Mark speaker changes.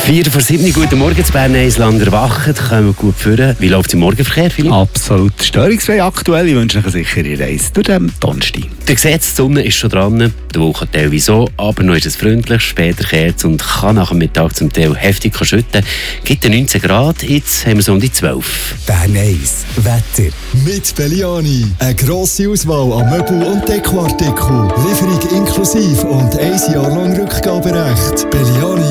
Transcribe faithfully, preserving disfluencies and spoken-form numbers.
Speaker 1: Vier vor sieben, guten Morgen zu Bern, Eislander wachen, kommen wir gut führen. Wie läuft es im Morgenverkehr, Philipp?
Speaker 2: Absolut störungsfrei aktuell. Ich wünsche euch eine sichere Reise durch den Donnerstag.
Speaker 1: Der Gesetz, die Sonne ist schon dran, die Woche teilweise so, aber noch ist es freundlich, später kehrt es und kann nach dem Mittag zum Teil heftig schütten. Gibt neunzehn Grad, jetzt haben wir so um die zwölf.
Speaker 3: Bern eins, Wetter. Mit Belliani. Eine grosse Auswahl an Möbel- und Dekoartikeln. Lieferung inklusive und ein Jahr lang Rückgaberecht. Belliani